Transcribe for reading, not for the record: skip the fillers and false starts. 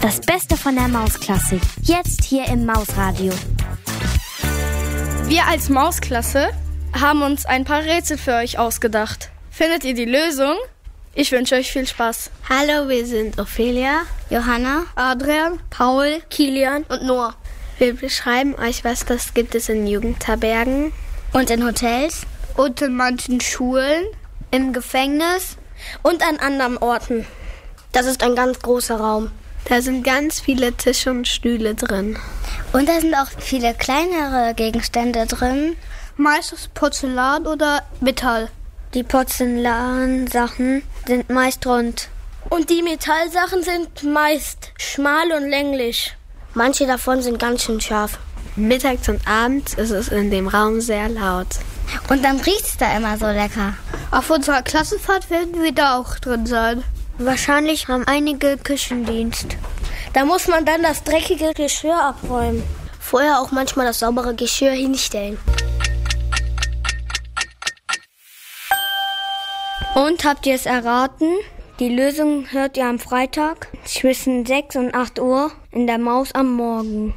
Das Beste von der Mausklasse. Jetzt hier im Mausradio. Wir als Mausklasse haben uns ein paar Rätsel für euch ausgedacht. Findet ihr die Lösung? Ich wünsche euch viel Spaß. Hallo, wir sind Ophelia, Johanna, Adrian, Paul, Kilian und Noah. Wir beschreiben euch, was das gibt es in Jugendherbergen Und in Hotels? und in manchen Schulen, Im Gefängnis? und an anderen Orten. Das ist ein ganz großer Raum. Da sind ganz viele Tische und Stühle drin. Und da sind auch viele kleinere Gegenstände drin. Meistens Porzellan oder Metall. Die Porzellansachen sind meist rund. Und die Metallsachen sind meist schmal und länglich. Manche davon sind ganz schön scharf. Mittags und abends ist es in dem Raum sehr laut. Und dann riecht's da immer so lecker. Auf unserer Klassenfahrt werden wir da auch drin sein. Wahrscheinlich haben einige Küchendienst. Da muss man dann das dreckige Geschirr abräumen. Vorher auch manchmal das saubere Geschirr hinstellen. Und habt ihr es erraten? Die Lösung hört ihr am Freitag zwischen 6 und 8 Uhr in der Maus am Morgen.